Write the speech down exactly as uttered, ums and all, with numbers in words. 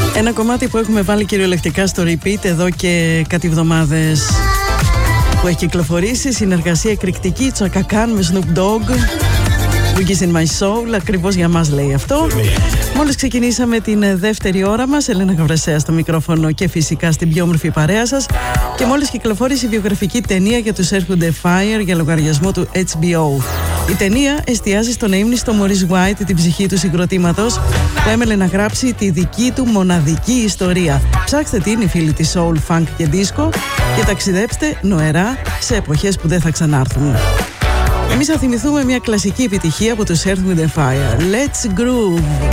Ένα κομμάτι που έχουμε βάλει κυριολεκτικά στο repeat εδώ και κάτι εβδομάδες, που έχει κυκλοφορήσει, συνεργασία εκρηκτική Chaka Khan με Snoop Dogg, Boogies in my soul, ακριβώς για μας λέει αυτό. Μόλις ξεκινήσαμε την δεύτερη ώρα μας, Ελένα Γαβρασέα στο μικρόφωνο και φυσικά στην πιο όμορφη παρέα σας, και μόλις κυκλοφόρησε η βιογραφική ταινία για τους έρχονται Fire για λογαριασμό του έιτς μπι ο. Η ταινία εστιάζει στον αείμνηστο Maurice White, την ψυχή του συγκροτήματος που έμελε να γράψει τη δική του μοναδική ιστορία. Ψάξτε την, οι φίλοι της soul, funk και disco, και ταξιδέψτε νοερά σε εποχές που δεν θα ξανάρθουν. Εμείς θα θυμηθούμε μια κλασική επιτυχία από τους Earth, Wind and Fire. Let's groove!